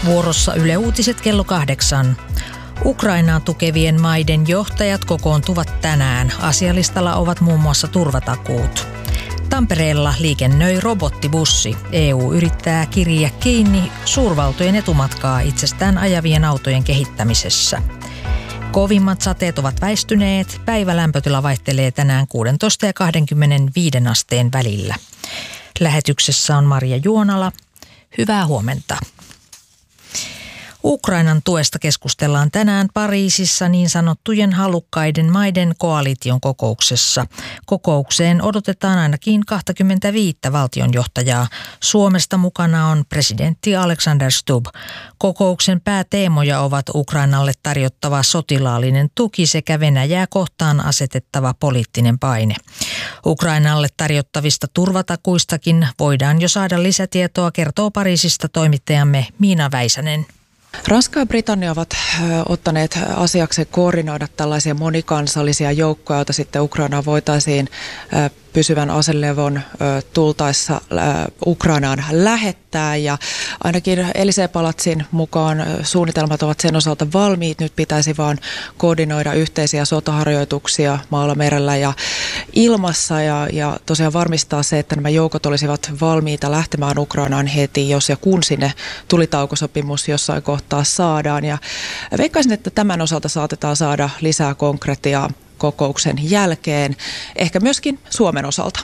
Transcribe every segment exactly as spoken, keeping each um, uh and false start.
Vuorossa Yle Uutiset kello kahdeksan. Ukrainaa tukevien maiden johtajat kokoontuvat tänään. Asialistalla ovat muun muassa turvatakuut. Tampereella liikennöi robottibussi. E U yrittää kiriä kiinni suurvaltojen etumatkaa itsestään ajavien autojen kehittämisessä. Kovimmat sateet ovat väistyneet. Päivälämpötila vaihtelee tänään kuusitoista ja kaksikymmentäviisi asteen välillä. Lähetyksessä on Maria Juonala. Hyvää huomenta. Ukrainan tuesta keskustellaan tänään Pariisissa niin sanottujen halukkaiden maiden koalition kokouksessa. Kokoukseen odotetaan ainakin kaksikymmentäviisi valtionjohtajaa. Suomesta mukana on presidentti Alexander Stubb. Kokouksen pääteemoja ovat Ukrainalle tarjottava sotilaallinen tuki sekä Venäjää kohtaan asetettava poliittinen paine. Ukrainalle tarjottavista turvatakuistakin voidaan jo saada lisätietoa, kertoo Pariisista toimittajamme Miina Väisänen. Ranska ja Britannia ovat ottaneet asiakseen koordinoida tällaisia monikansallisia joukkoja, joita sitten Ukrainaan voitaisiin pysyvän aselevon tultaessa Ukrainaan lähettää. Ja ainakin Élysée-palatsin mukaan suunnitelmat ovat sen osalta valmiit. Nyt pitäisi vaan koordinoida yhteisiä sotaharjoituksia maalla, merellä ja ilmassa ja, ja tosiaan varmistaa se, että nämä joukot olisivat valmiita lähtemään Ukrainaan heti, jos ja kun sinne tulitaukosopimus jossain kohtaa saadaan. Ja veikkaisin, että tämän osalta saatetaan saada lisää konkretiaa kokouksen jälkeen, ehkä myöskin Suomen osalta.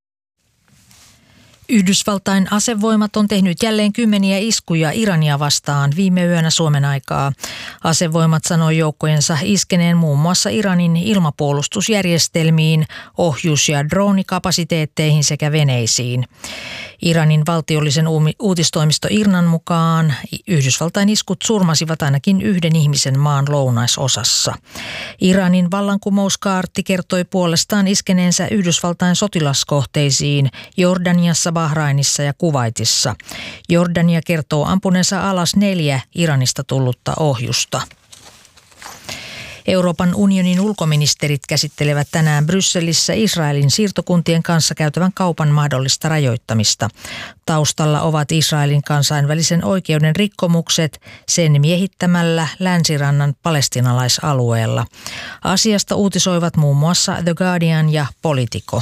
Yhdysvaltain asevoimat on tehnyt jälleen kymmeniä iskuja Irania vastaan viime yönä Suomen aikaa. Asevoimat sanoi joukkojensa iskeneen muun muassa Iranin ilmapuolustusjärjestelmiin, ohjus- ja droonikapasiteetteihin sekä veneisiin. Iranin valtiollisen uutistoimisto Irnan mukaan Yhdysvaltain iskut surmasivat ainakin yhden ihmisen maan lounaisosassa. Iranin vallankumouskaarti kertoi puolestaan iskeneensä Yhdysvaltain sotilaskohteisiin Jordaniassa, Bahrainissa ja Kuwaitissa. Jordania kertoo ampuneensa alas neljä Iranista tullutta ohjusta. Euroopan unionin ulkoministerit käsittelevät tänään Brysselissä Israelin siirtokuntien kanssa käytävän kaupan mahdollista rajoittamista. Taustalla ovat Israelin kansainvälisen oikeuden rikkomukset sen miehittämällä länsirannan palestiinalaisalueella. Asiasta uutisoivat muun muassa The Guardian ja Politico.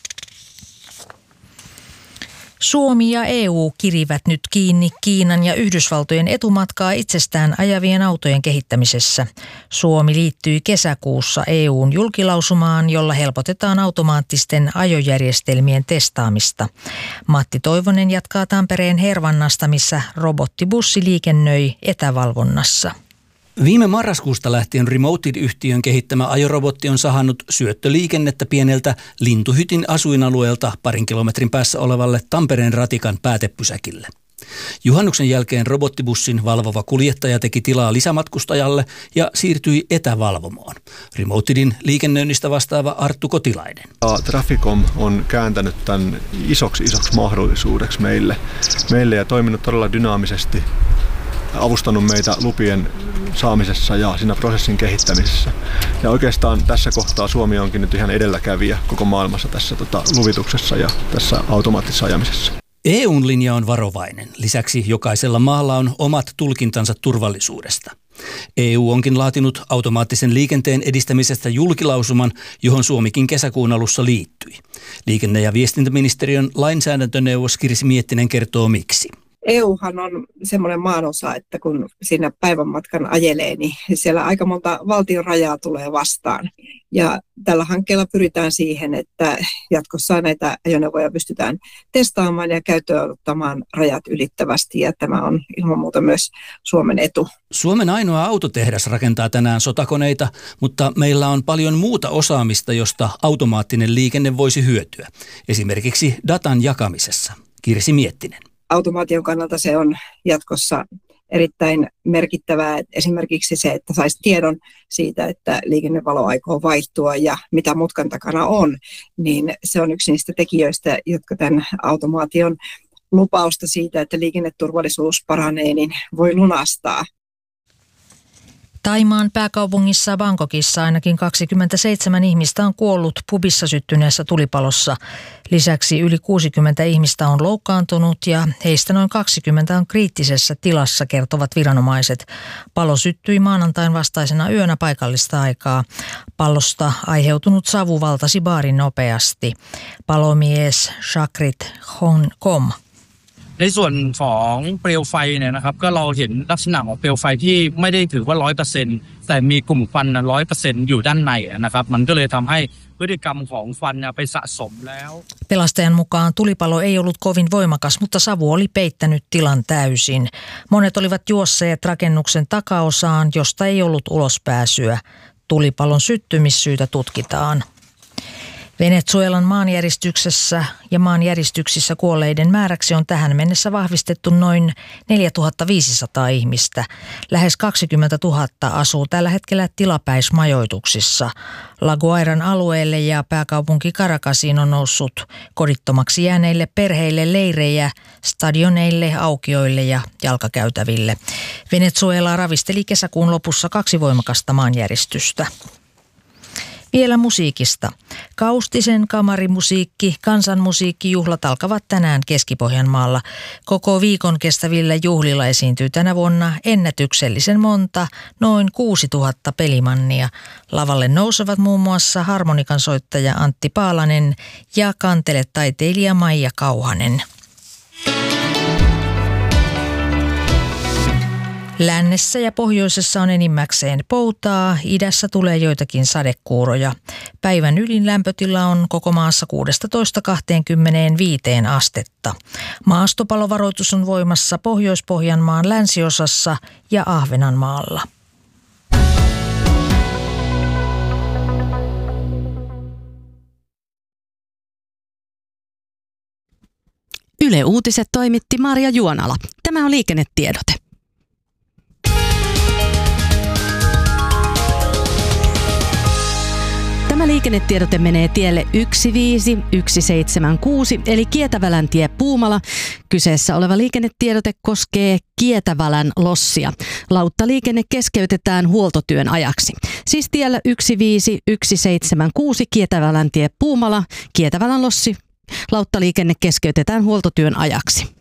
Suomi ja E U kirivät nyt kiinni Kiinan ja Yhdysvaltojen etumatkaa itsestään ajavien autojen kehittämisessä. Suomi liittyi kesäkuussa E U:n julkilausumaan, jolla helpotetaan automaattisten ajojärjestelmien testaamista. Matti Toivonen jatkaa Tampereen Hervannasta, missä robottibussi liikennöi etävalvonnassa. Viime marraskuusta lähtien Remoted-yhtiön kehittämä ajorobotti on sahannut syöttöliikennettä pieneltä Lintuhytin asuinalueelta parin kilometrin päässä olevalle Tampereen ratikan päätepysäkille. Juhannuksen jälkeen robottibussin valvova kuljettaja teki tilaa lisämatkustajalle ja siirtyi etävalvomoon. Remotedin liikennöinnistä vastaava Arttu Kotilainen. Traficom on kääntänyt tämän isoksi isoksi mahdollisuudeksi meille, meille ja toiminut todella dynaamisesti. Avustanut meitä lupien saamisessa ja siinä prosessin kehittämisessä. Ja oikeastaan tässä kohtaa Suomi onkin nyt ihan edelläkävijä koko maailmassa tässä tota, luvituksessa ja tässä automaattisessa ajamisessa. E U:n linja on varovainen. Lisäksi jokaisella maalla on omat tulkintansa turvallisuudesta. E U onkin laatinut automaattisen liikenteen edistämisestä julkilausuman, johon Suomikin kesäkuun alussa liittyi. Liikenne- ja viestintäministeriön lainsäädäntöneuvos Kirsi Miettinen kertoo miksi. E Uhan on semmoinen maanosa, että kun siinä päivän matkan ajelee, niin siellä aika monta valtion rajaa tulee vastaan. Ja tällä hankkeella pyritään siihen, että jatkossa näitä ajoneuvoja pystytään testaamaan ja käyttöön ottamaan rajat ylittävästi. Ja tämä on ilman muuta myös Suomen etu. Suomen ainoa autotehdas rakentaa tänään sotakoneita, mutta meillä on paljon muuta osaamista, josta automaattinen liikenne voisi hyötyä. Esimerkiksi datan jakamisessa. Kirsi Miettinen. Automaation kannalta se on jatkossa erittäin merkittävää. Esimerkiksi se, että saisi tiedon siitä, että liikennevalo aikoo vaihtua ja mitä mutkan takana on, niin se on yksi niistä tekijöistä, jotka tämän automaation lupausta siitä, että liikenneturvallisuus paranee, niin voi lunastaa. Thaimaan pääkaupungissa Bangkokissa ainakin kaksikymmentäseitsemän ihmistä on kuollut pubissa syttyneessä tulipalossa. Lisäksi yli kuusikymmentä ihmistä on loukkaantunut ja heistä noin kaksikymmentä on kriittisessä tilassa, kertovat viranomaiset. Palo syttyi maanantain vastaisena yönä paikallista aikaa. Pallosta aiheutunut savu valtasi baarin nopeasti. Palomies Shakrit Honkom. ในส่วนของเปลวไฟเนี่ยนะครับก็เราเห็นลักษณะของเปลวไฟที่ไม่ได้ถือว่า ร้อยเปอร์เซ็นต์ แต่มีกลุ่มควัน ร้อยเปอร์เซ็นต์ อยู่ด้านในนะครับมันก็เลยทำให้พฤติกรรมของควันไปสะสมแล้ว Pelastajan mukaan tulipalo ei ollut kovin voimakas, mutta savu oli peittänyt tilan täysin. Monet olivat juosseet rakennuksen takaosaan, josta ei ollut ulospääsyä. Tulipalon syttymissyytä tutkitaan. Venezuelan maanjäristyksessä ja maanjäristyksissä kuolleiden määräksi on tähän mennessä vahvistettu noin neljätuhattaviisisataa ihmistä. Lähes kaksikymmentätuhatta asuu tällä hetkellä tilapäismajoituksissa. La Guairan alueelle ja pääkaupunki Caracasiin on noussut kodittomaksi jääneille perheille leirejä, stadioneille, aukioille ja jalkakäytäville. Venezuela ravisteli kesäkuun lopussa kaksi voimakasta maanjäristystä. Vielä musiikista. Kaustisen kamarimusiikki, kansanmusiikkijuhlat alkavat tänään Keski-Pohjanmaalla. Koko viikon kestävillä juhlilla esiintyy tänä vuonna ennätyksellisen monta, noin kuusituhatta pelimannia. Lavalle nousevat muun muassa harmonikansoittaja Antti Paalanen ja kanteletaiteilija Maija Kauhanen. Lännessä ja pohjoisessa on enimmäkseen poutaa, idässä tulee joitakin sadekuuroja. Päivän ylin lämpötila on koko maassa kuusitoista kaksikymmentäviisi astetta. Maastopalovaroitus on voimassa Pohjois-Pohjanmaan länsiosassa ja Ahvenanmaalla. Yle Uutiset toimitti Marja Juonala. Tämä on liikennetiedote. Tämä liikennetiedote menee tielle yksi viisi yksi seitsemän kuusi eli Kietäväläntie Puumala. Kyseessä oleva liikennetiedote koskee Kietävälän lossia. Lauttaliikenne keskeytetään huoltotyön ajaksi. Siis tiellä yksi viisi yksi seitsemän kuusi Kietäväläntie Puumala, Kietävälän lossi. Lauttaliikenne keskeytetään huoltotyön ajaksi.